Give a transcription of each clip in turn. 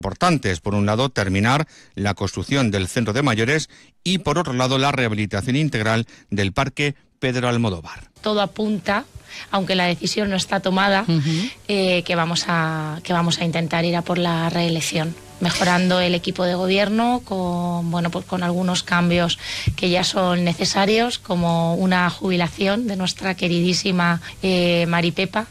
importantes. Por un lado, terminar la construcción del centro de mayores y, por otro lado, la rehabilitación integral del Parque Pedro Almodóvar. Todo apunta, aunque la decisión no está tomada, que vamos a intentar ir a por la reelección, mejorando el equipo de gobierno con algunos cambios que ya son necesarios, como una jubilación de nuestra queridísima Mari Pepa,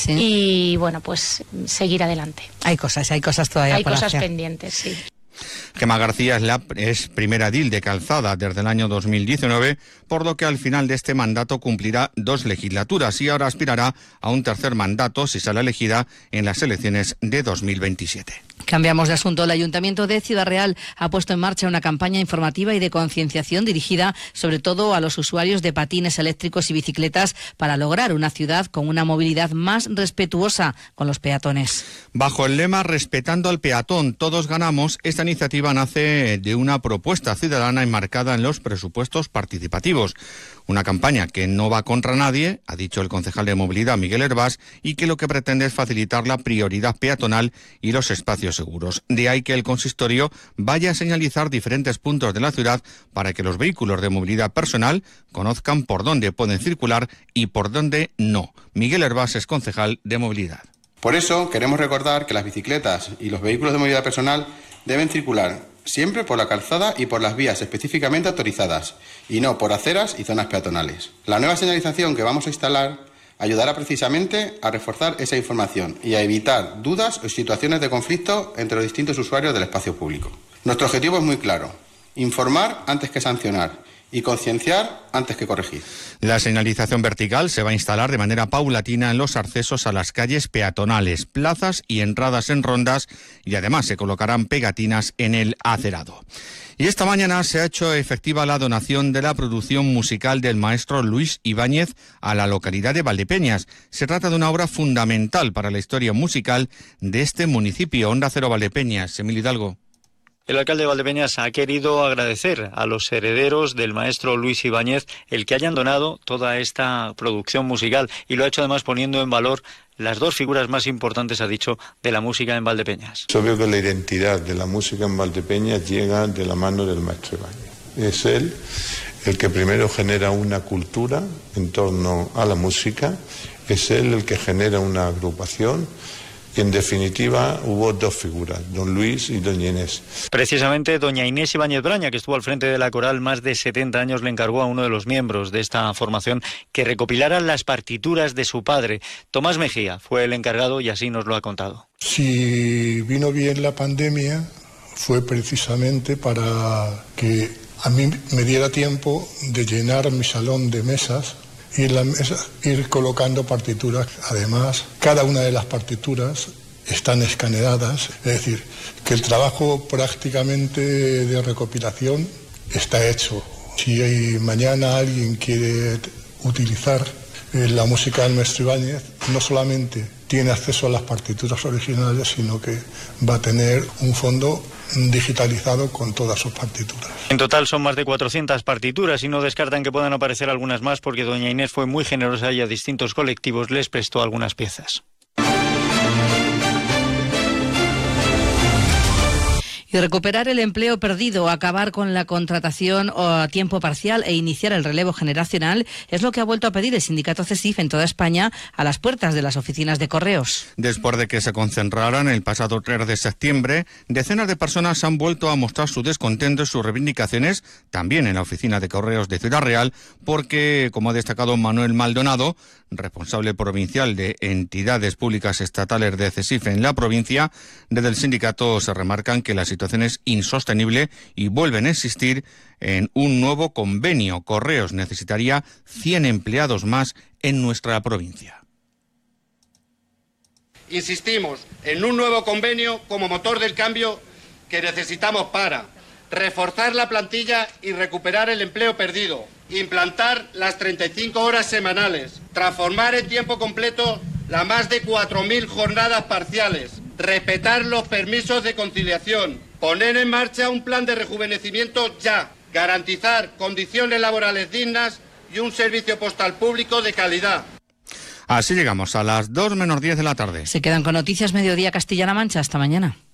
sí. Y pues seguir adelante. Hay cosas todavía por hacer. Hay cosas pendientes, sí. Gemma García es primera edil de Calzada desde el año 2019, por lo que al final de este mandato cumplirá 2 legislaturas y ahora aspirará a un tercer mandato si sale elegida en las elecciones de 2027. Cambiamos de asunto. El Ayuntamiento de Ciudad Real ha puesto en marcha una campaña informativa y de concienciación dirigida sobre todo a los usuarios de patines eléctricos y bicicletas para lograr una ciudad con una movilidad más respetuosa con los peatones. Bajo el lema Respetando al peatón, todos ganamos, esta iniciativa nace de una propuesta ciudadana enmarcada en los presupuestos participativos. Una campaña que no va contra nadie, ha dicho el concejal de Movilidad Miguel Hervás, y que lo que pretende es facilitar la prioridad peatonal y los espacios seguros. De ahí que el consistorio vaya a señalizar diferentes puntos de la ciudad para que los vehículos de movilidad personal conozcan por dónde pueden circular y por dónde no. Miguel Hervás es concejal de Movilidad. Por eso queremos recordar que las bicicletas y los vehículos de movilidad personal deben circular siempre por la calzada y por las vías específicamente autorizadas, y no por aceras y zonas peatonales. La nueva señalización que vamos a instalar ayudará precisamente a reforzar esa información y a evitar dudas o situaciones de conflicto entre los distintos usuarios del espacio público. Nuestro objetivo es muy claro: informar antes que sancionar y concienciar antes que corregir. La señalización vertical se va a instalar de manera paulatina en los accesos a las calles peatonales, plazas y entradas en rondas, y además se colocarán pegatinas en el acerado. Y esta mañana se ha hecho efectiva la donación de la producción musical del maestro Luis Ibáñez a la localidad de Valdepeñas. Se trata de una obra fundamental para la historia musical de este municipio. Onda Cero Valdepeñas, Emilio Hidalgo. El alcalde de Valdepeñas ha querido agradecer a los herederos del maestro Luis Ibáñez el que hayan donado toda esta producción musical, y lo ha hecho además poniendo en valor las 2 figuras más importantes, ha dicho, de la música en Valdepeñas. Es obvio que la identidad de la música en Valdepeñas llega de la mano del maestro Ibáñez. Es él el que primero genera una cultura en torno a la música, es él el que genera una agrupación. Y en definitiva hubo 2 figuras, don Luis y doña Inés. Precisamente doña Inés Ibáñez Braña, que estuvo al frente de la coral más de 70 años, le encargó a uno de los miembros de esta formación que recopilara las partituras de su padre. Tomás Mejía fue el encargado y así nos lo ha contado. Si vino bien la pandemia fue precisamente para que a mí me diera tiempo de llenar mi salón de mesas y en la mesa ir colocando partituras. Además, cada una de las partituras están escaneadas, es decir, que el trabajo prácticamente de recopilación está hecho. Si mañana alguien quiere utilizar la música del maestro Ibáñez, no solamente tiene acceso a las partituras originales, sino que va a tener un fondo digitalizado con todas sus partituras. En total son más de 400 partituras y no descartan que puedan aparecer algunas más, porque doña Inés fue muy generosa y a distintos colectivos les prestó algunas piezas. Y recuperar el empleo perdido, acabar con la contratación a tiempo parcial e iniciar el relevo generacional es lo que ha vuelto a pedir el sindicato CESIF en toda España a las puertas de las oficinas de correos. Después de que se concentraran el pasado 3 de septiembre, decenas de personas han vuelto a mostrar su descontento y sus reivindicaciones también en la oficina de correos de Ciudad Real, porque, como ha destacado Manuel Maldonado, responsable provincial de entidades públicas estatales de CESIF en la provincia, desde el sindicato se remarcan que la situación es insostenible y vuelven a insistir en un nuevo convenio. Correos necesitaría 100 empleados más en nuestra provincia. Insistimos en un nuevo convenio como motor del cambio que necesitamos para reforzar la plantilla y recuperar el empleo perdido, implantar las 35 horas semanales, transformar en tiempo completo las más de 4.000 jornadas parciales, respetar los permisos de conciliación, poner en marcha un plan de rejuvenecimiento ya, garantizar condiciones laborales dignas y un servicio postal público de calidad. Así llegamos a las 2 menos 10 de la tarde. Se quedan con Noticias Mediodía Castilla-La Mancha. Hasta mañana.